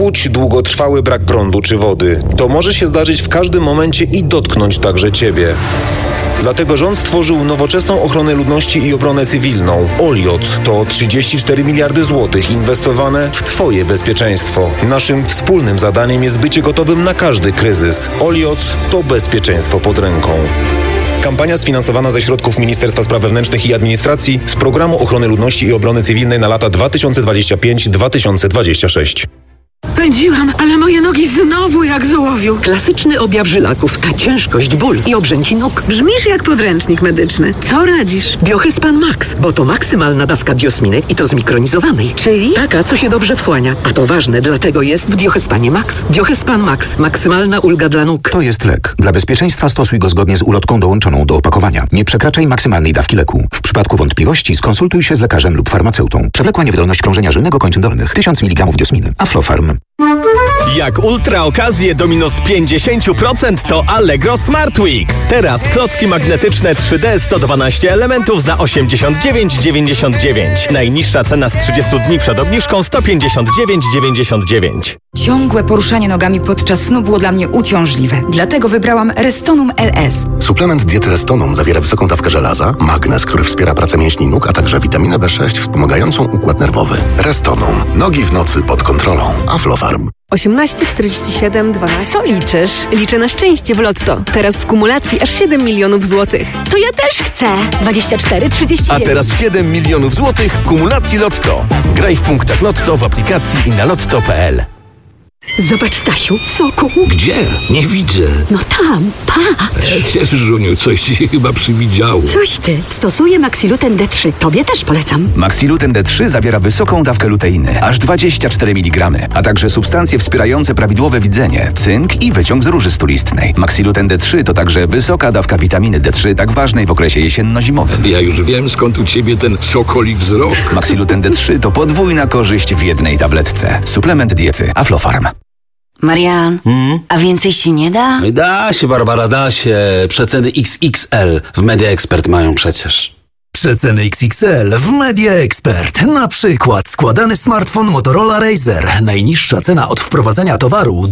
powódź, długotrwały brak prądu czy wody. To może się zdarzyć w każdym momencie i dotknąć także Ciebie. Dlatego rząd stworzył nowoczesną ochronę ludności i obronę cywilną. OLIOC to 34 miliardy złotych inwestowane w Twoje bezpieczeństwo. Naszym wspólnym zadaniem jest bycie gotowym na każdy kryzys. OLIOC to bezpieczeństwo pod ręką. Kampania sfinansowana ze środków Ministerstwa Spraw Wewnętrznych i Administracji z Programu Ochrony Ludności i Obrony Cywilnej na lata 2025-2026. Pędziłam, ale moje nogi znowu jak z ołowiu. Klasyczny objaw żylaków, a ciężkość, ból i obrzęki nóg. Brzmisz jak podręcznik medyczny. Co radzisz? Biohyspan Max, bo to maksymalna dawka biosminy i to zmikronizowanej. Czyli? Taka, co się dobrze wchłania. A to ważne, dlatego jest w Biohyspanie Max. Biohyspan Max. Maksymalna ulga dla nóg. To jest lek. Dla bezpieczeństwa stosuj go zgodnie z ulotką dołączoną do opakowania. Nie przekraczaj maksymalnej dawki leku. W przypadku wątpliwości skonsultuj się z lekarzem lub farmaceutą. Przewlekła niewydolność krążenia żylnego kończyn dolnych. 1000 mg diosminy. Aflofarm. Jak ultra okazje do minus 50% to Allegro Smart Weeks. Teraz klocki magnetyczne 3D 112 elementów za 89,99. Najniższa cena z 30 dni przed obniżką 159,99. Ciągłe poruszanie nogami podczas snu było dla mnie uciążliwe. Dlatego wybrałam Restonum LS. Suplement diety Restonum zawiera wysoką dawkę żelaza, magnez, który wspiera pracę mięśni nóg, a także witaminę B6 wspomagającą układ nerwowy. Restonum. Nogi w nocy pod kontrolą. Aflofarm. 18, 47, 12. Co liczysz? Liczę na szczęście w Lotto. Teraz w kumulacji aż 7 milionów złotych. To ja też chcę. 24, 39. A teraz 7 milionów złotych w kumulacji Lotto. Graj w punktach Lotto w aplikacji i na lotto.pl. Zobacz, Stasiu, soku. Gdzie? Nie widzę. No tam, patrz. Żuniu, coś ci się chyba przywidziało. Coś ty. Stosuję Maxiluten D3. Tobie też polecam. Maxiluten D3 zawiera wysoką dawkę luteiny, aż 24 mg, a także substancje wspierające prawidłowe widzenie, cynk i wyciąg z róży stulistnej. Maxiluten D3 to także wysoka dawka witaminy D3, tak ważnej w okresie jesienno-zimowym. Ja już wiem, skąd u ciebie ten sokoli wzrok. Maxiluten D3 to podwójna korzyść w jednej tabletce. Suplement diety Aflofarm. Marian, a więcej się nie da? Da się, Barbara, da się. Przeceny XXL w Media Expert mają przecież. Przeceny XXL w Media Expert. Na przykład składany smartfon Motorola Razr. Najniższa cena od wprowadzenia towaru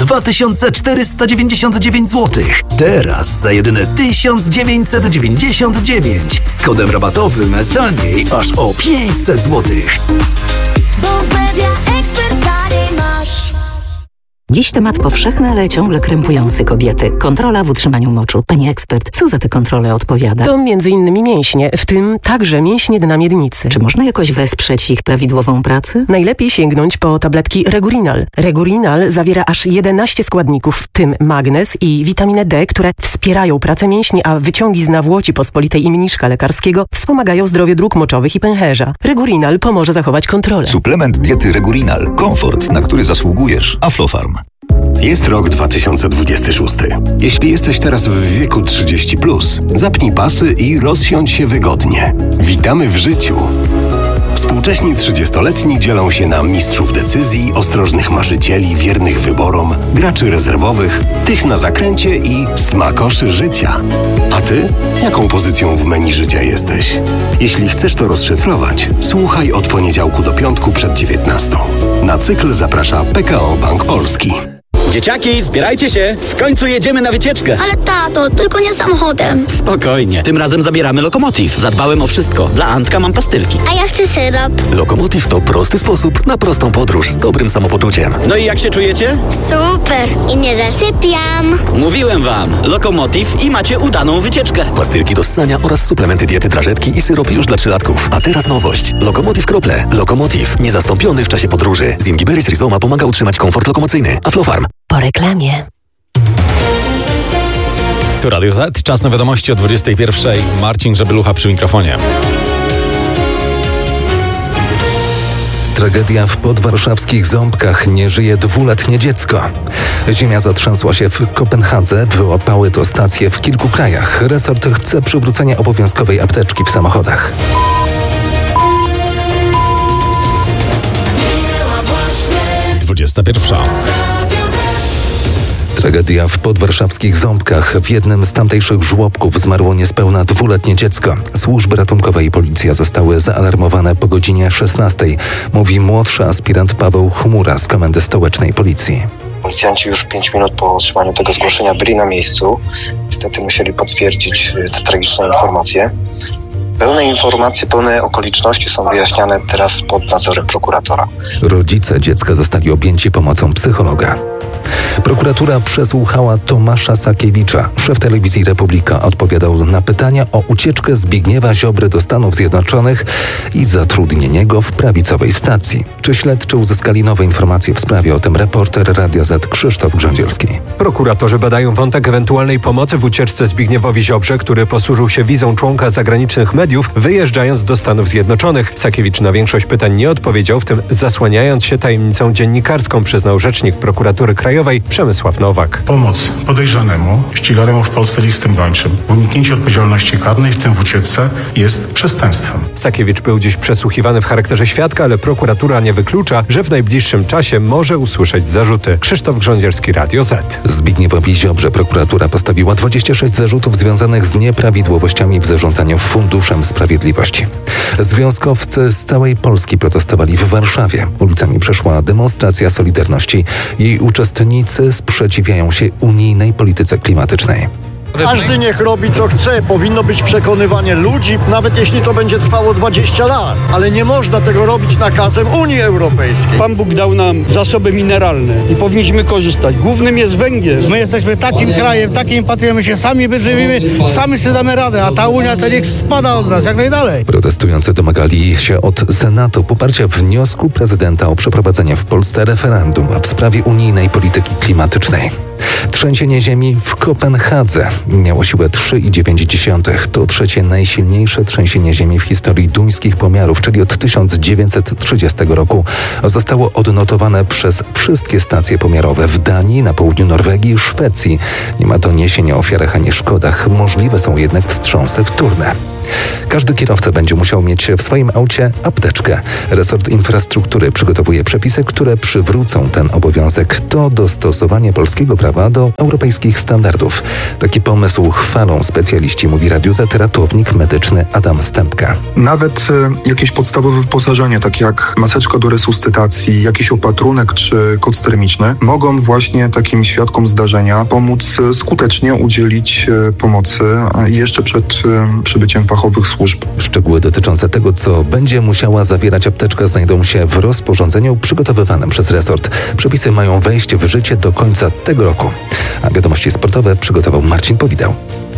2499 zł. Teraz za jedyne 1999. Z kodem rabatowym taniej aż o 500 zł. Bo w Media Expert taniej masz. Dziś temat powszechny, ale ciągle krępujący kobiety. Kontrola w utrzymaniu moczu. Pani ekspert, co za te kontrole odpowiada? To m.in. mięśnie, w tym także mięśnie dna miednicy. Czy można jakoś wesprzeć ich prawidłową pracę? Najlepiej sięgnąć po tabletki Regurinal. Regurinal zawiera aż 11 składników, w tym magnez i witaminę D, które wspierają pracę mięśni, a wyciągi z nawłoci pospolitej i mniszka lekarskiego wspomagają zdrowie dróg moczowych i pęcherza. Regurinal pomoże zachować kontrolę. Suplement diety Regurinal. Komfort, na który zasługujesz. Aflofarm. Jest rok 2026. Jeśli jesteś teraz w wieku 30+, zapnij pasy i rozsiądź się wygodnie. Witamy w życiu. Współcześni 30-letni dzielą się na mistrzów decyzji, ostrożnych marzycieli, wiernych wyborom, graczy rezerwowych, tych na zakręcie i smakoszy życia. A ty? Jaką pozycją w menu życia jesteś? Jeśli chcesz to rozszyfrować, słuchaj od poniedziałku do piątku przed 19. Na cykl zaprasza PKO Bank Polski. Dzieciaki, zbierajcie się! W końcu jedziemy na wycieczkę! Ale tato, tylko nie samochodem. Spokojnie, tym razem zabieramy Lokomotiv. Zadbałem o wszystko. Dla Antka mam pastylki. A ja chcę syrop. Lokomotiv to prosty sposób na prostą podróż z dobrym samopoczuciem. No i jak się czujecie? Super! I nie zasypiam. Mówiłem wam, Lokomotiv i macie udaną wycieczkę. Pastylki do ssania oraz suplementy diety, drażetki i syrop już dla 3-latków. A teraz nowość. Lokomotiv krople. Lokomotiv. Niezastąpiony w czasie podróży. Zingiberis rhizoma pomaga utrzymać komfort lokomocyjny. Aflofarm. Po reklamie. Tu Radio Z, czas na wiadomości o 21:00. Marcin Żebelucha przy mikrofonie. Tragedia w podwarszawskich Ząbkach. Nie żyje 2-letnie dziecko. Ziemia zatrzęsła się w Kopenhadze. Wyłapały to stacje w kilku krajach. Resort chce przywrócenia obowiązkowej apteczki w samochodach. Minęła właśnie 21:00. Tragedia w podwarszawskich Ząbkach. W jednym z tamtejszych żłobków zmarło niespełna 2-letnie dziecko. Służby ratunkowe i policja zostały zaalarmowane po godzinie 16, mówi młodszy aspirant Paweł Chmura z Komendy Stołecznej Policji. Policjanci już 5 minut po otrzymaniu tego zgłoszenia byli na miejscu. Niestety musieli potwierdzić te tragiczne informacje. Pełne informacje, pełne okoliczności są wyjaśniane teraz pod nadzorem prokuratora. Rodzice dziecka zostali objęci pomocą psychologa. Prokuratura przesłuchała Tomasza Sakiewicza. Szef telewizji Republika odpowiadał na pytania o ucieczkę Zbigniewa Ziobry do Stanów Zjednoczonych i zatrudnienie go w prawicowej stacji. Czy śledczy uzyskali nowe informacje w sprawie? O tym reporter Radia Z Krzysztof Grządzielski. Prokuratorzy badają wątek ewentualnej pomocy w ucieczce Zbigniewowi Ziobrze, który posłużył się wizą członka zagranicznych mediów, wyjeżdżając do Stanów Zjednoczonych. Sakiewicz na większość pytań nie odpowiedział, w tym zasłaniając się tajemnicą dziennikarską, przyznał rzecznik prokuratury krajowej Przemysław Nowak. Pomoc podejrzanemu, ściganemu w Polsce listem gończym, uniknięcie odpowiedzialności karnej, w tym w ucieczce, jest przestępstwem. Sakiewicz był dziś przesłuchiwany w charakterze świadka, ale prokuratura nie wyklucza, że w najbliższym czasie może usłyszeć zarzuty. Krzysztof Grządzielski, Radio Z. Zbigniewowi Ziobrze prokuratura postawiła 26 zarzutów związanych z nieprawidłowościami w zarządzaniu Funduszem Sprawiedliwości. Związkowcy z całej Polski protestowali w Warszawie. Ulicami przeszła demonstracja Solidarności. Jej uczestnicy sprzeciwiają się unijnej polityce klimatycznej. Każdy niech robi co chce, powinno być przekonywanie ludzi, nawet jeśli to będzie trwało 20 lat. Ale nie można tego robić nakazem Unii Europejskiej. Pan Bóg dał nam zasoby mineralne i powinniśmy korzystać. Głównym jest węgiel. My jesteśmy takim krajem, takim patriotem, my się sami wyżywimy, sami sobie damy radę, a ta Unia to niech spada od nas jak najdalej. Protestujący domagali się od Senatu poparcia wniosku prezydenta o przeprowadzenie w Polsce referendum w sprawie unijnej polityki klimatycznej. Trzęsienie ziemi w Kopenhadze miało siłę 3,9. To trzecie najsilniejsze trzęsienie ziemi w historii duńskich pomiarów, czyli od 1930 roku. Zostało odnotowane przez wszystkie stacje pomiarowe w Danii, na południu Norwegii i Szwecji. Nie ma doniesień o ofiarach ani szkodach. Możliwe są jednak wstrząsy wtórne. Każdy kierowca będzie musiał mieć w swoim aucie apteczkę. Resort Infrastruktury przygotowuje przepisy, które przywrócą ten obowiązek. To dostosowanie polskiego prawa do europejskich standardów. Taki pomysł chwalą specjaliści, mówi Radiu Z ratownik medyczny Adam Stępka. Nawet jakieś podstawowe wyposażenie, takie jak maseczka do resuscytacji, jakiś opatrunek czy koc termiczny, mogą właśnie takim świadkom zdarzenia pomóc skutecznie udzielić pomocy jeszcze przed przybyciem fachowych służb. Szczegóły dotyczące tego, co będzie musiała zawierać apteczka, znajdą się w rozporządzeniu przygotowywanym przez resort. Przepisy mają wejść w życie do końca tego roku. A wiadomości sportowe przygotował Marcin Powidał.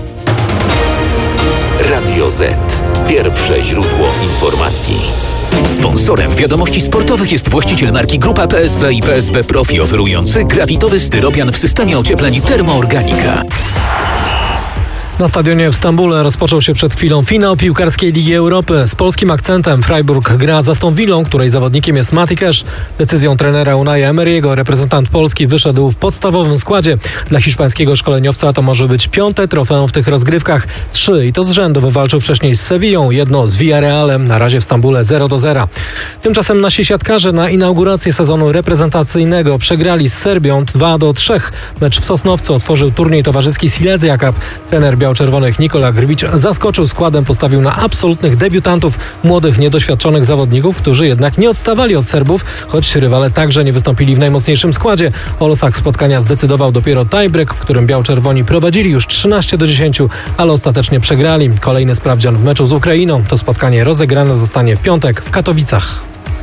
Radio Z. Pierwsze źródło informacji. Sponsorem wiadomości sportowych jest właściciel marki Grupa PSB i PSB Profi, oferujący grafitowy styropian w systemie ociepleń Termoorganika. Na stadionie w Stambule rozpoczął się przed chwilą finał piłkarskiej Ligi Europy. Z polskim akcentem Freiburg gra z Aston Villą, której zawodnikiem jest Mati Cash. Decyzją trenera Unaia Emery'ego reprezentant Polski wyszedł w podstawowym składzie. Dla hiszpańskiego szkoleniowca to może być 5. trofeum w tych rozgrywkach. 3 i to z rzędu wywalczył wcześniej z Sevillą, jedno z Villarrealem, na razie w Stambule 0-0. Tymczasem nasi siatkarze na inaugurację sezonu reprezentacyjnego przegrali z Serbią 2-3. Mecz w Sosnowcu otworzył turniej towarzyski Silesia Cup. Trener biało-czerwonych Nikola Grbić zaskoczył składem, postawił na absolutnych debiutantów, młodych, niedoświadczonych zawodników, którzy jednak nie odstawali od Serbów, choć rywale także nie wystąpili w najmocniejszym składzie. O losach spotkania zdecydował dopiero tiebreak, w którym biało-czerwoni prowadzili już 13-10, ale ostatecznie przegrali. Kolejny sprawdzian w meczu z Ukrainą. To spotkanie rozegrane zostanie w piątek w Katowicach.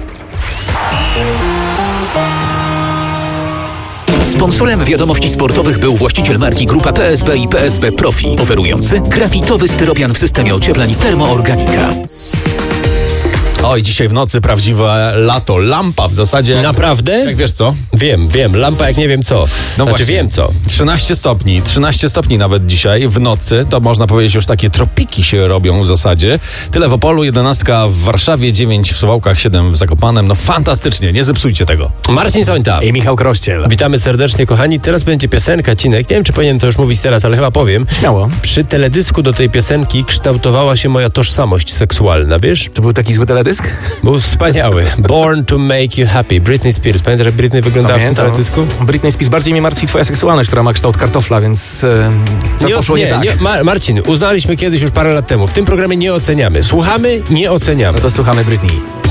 Sponsorem wiadomości sportowych był właściciel marki Grupa PSB i PSB Profi, oferujący grafitowy styropian w systemie ociepleń Termoorganika. Oj, dzisiaj w nocy prawdziwe lato. Lampa w zasadzie. Naprawdę? Jak wiesz co? Wiem. Lampa jak nie wiem co. No znaczy właśnie. Wiem co. 13 stopni nawet dzisiaj w nocy. To można powiedzieć już takie tropiki się robią w zasadzie. Tyle w Opolu, 11 w Warszawie, 9 w Suwałkach, 7 w Zakopanem. No fantastycznie, nie zepsujcie tego. Marcin Sońta i Michał Krościel. Witamy serdecznie, kochani. Teraz będzie piosenka, Cinek. Nie wiem, czy powinienem to już mówić teraz, ale chyba powiem. Śmiało. Przy teledysku do tej piosenki kształtowała się moja tożsamość seksualna, wiesz? To był taki zły teledysk? teledysk? Był wspaniały. Born to make you happy. Britney Spears. Pamiętasz, jak Britney wyglądała w tym teledysku? Britney Spears. Bardziej mnie martwi twoja seksualność, która ma kształt kartofla, więc poszło nie tak. Marcin, uznaliśmy kiedyś już parę lat temu. W tym programie nie oceniamy. Słuchamy, nie oceniamy. No to słuchamy Britney.